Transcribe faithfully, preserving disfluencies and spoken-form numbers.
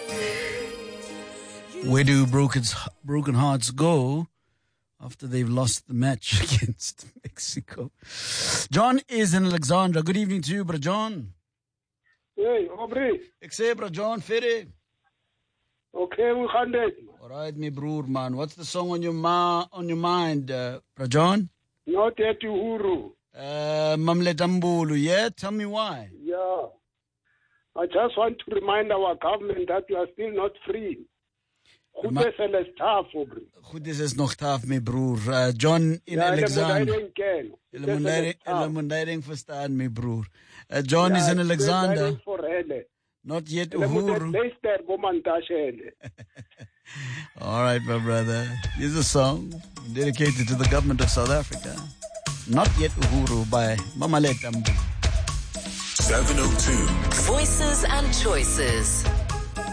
Where do broken, broken hearts go after they've lost the match against Mexico? John is in Alexandra. Good evening to you, Bro John. Hey, Aubrey. Ek sê, Bro John, Ferre. Okay, we can do it. All right, me broer, man. What's the song on your ma- on your mind, uh, Bro John? Not yet Uhuru. Uh, Mamle Tambulu, yeah? Tell me why. Yeah. I just want to remind our government that we are still not free. Goed is hulle staaf, Aubrey. Goed is is nog taaf, my broer. Uh, John in Ja, Alexander. hulle moet ken. Hulle moet leiding verstaan, my broer. Uh, John is in Alexander. For hulle. Not yet Hulle moet Uhuru. het luister, bomantashe hulle. All right, my brother. Here's a song dedicated to the government of South Africa. Not Yet Uhuru by Mamale Tambo. seven oh two. Voices and Choices.